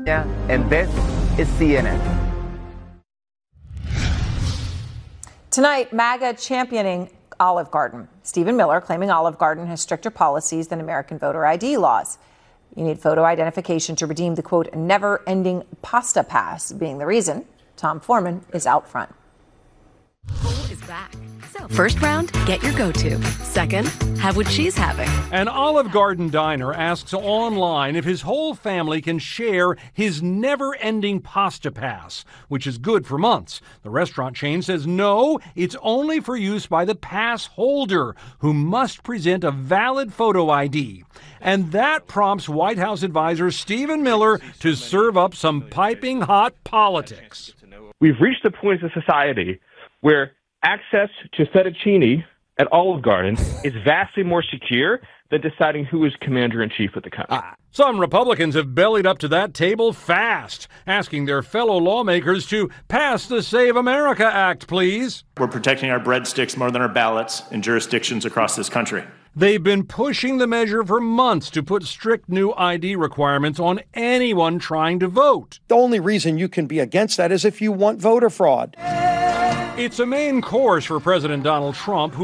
And this is CNN. Tonight, MAGA championing Olive Garden. Stephen Miller claiming Olive Garden has stricter policies than American voter ID laws. You need photo identification to redeem the, quote, never-ending pasta pass being the reason. Tom Foreman is out front. Cole is back. So, first round, get your go-to. Second, have what she's having. An Olive Garden diner asks online if his whole family can share his never-ending pasta pass, which is good for months. The restaurant chain says no, it's only for use by the pass holder, who must present a valid photo ID. And that prompts White House advisor Stephen Miller to serve up some piping hot politics. We've reached a point as a society where access to fettuccine at Olive Garden is vastly more secure than deciding who is commander-in-chief of the country. Some Republicans have bellied up to that table fast, asking their fellow lawmakers to pass the Save America Act, please. We're protecting our breadsticks more than our ballots in jurisdictions across this country. They've been pushing the measure for months to put strict new ID requirements on anyone trying to vote. The only reason you can be against that is if you want voter fraud. It's a main course for President Donald Trump,